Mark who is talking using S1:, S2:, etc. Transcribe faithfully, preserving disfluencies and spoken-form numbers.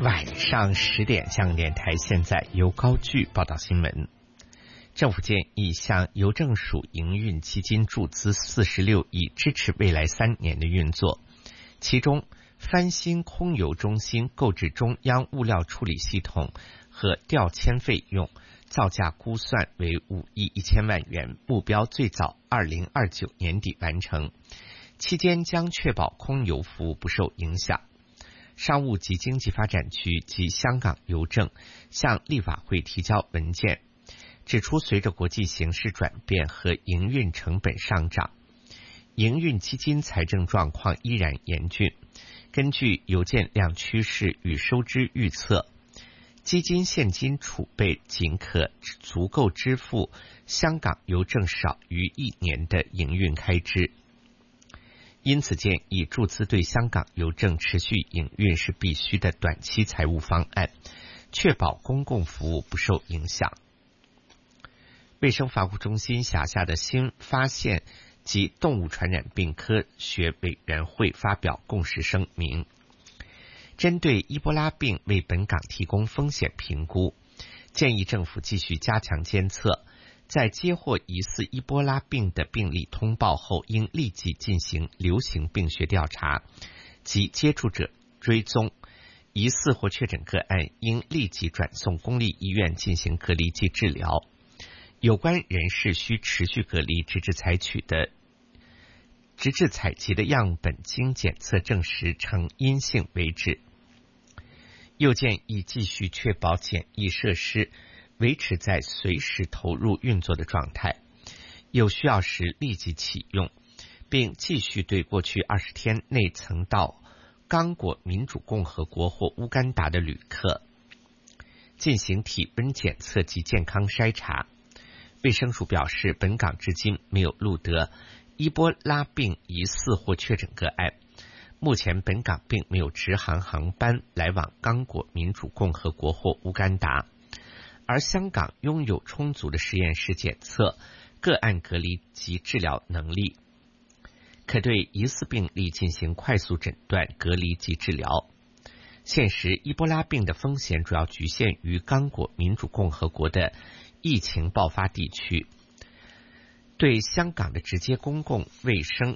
S1: 晚上十点，香港电台现在由高炬报道新闻。政府建议向邮政署营运基金注资四十六亿，支持未来三年的运作。其中，翻新空邮中心、购置中央物料处理系统和调迁费用，造价估算为五亿一千万元，目标最早二零二九年底完成。期间将确保空邮服务不受影响。商务及经济发展局及香港邮政向立法会提交文件，指出随着国际形势转变和营运成本上涨，营运基金财政状况依然严峻。根据邮件量趋势与收支预测，基金现金储备仅可足够支付香港邮政少于一年的营运开支。因此建议注资对香港邮政持续营运是必须的短期财务方案，确保公共服务不受影响。卫生防护中心辖下的新发现及动物传染病科学委员会发表共识声明，针对伊波拉病为本港提供风险评估，建议政府继续加强监测，在接获疑似伊波拉病的病例通报后，应立即进行流行病学调查及接触者追踪，疑似或确诊个案应立即转送公立医院进行隔离及治疗。有关人士需持续隔离，直至采取的直至采集的样本经检测证实呈阴性为止。又建议继续确保检疫设施维持在随时投入运作的状态，有需要时立即启用，并继续对过去二十天内曾到刚果民主共和国或乌干达的旅客进行体温检测及健康筛查。卫生署表示，本港至今没有录得伊波拉病疑似或确诊个案，目前本港并没有直航航班来往刚果民主共和国或乌干达，而香港拥有充足的实验室检测、个案隔离及治疗能力，可对疑似病例进行快速诊断、隔离及治疗。现时，伊波拉病的风险主要局限于刚果民主共和国的疫情爆发地区，对香港的直接公共卫生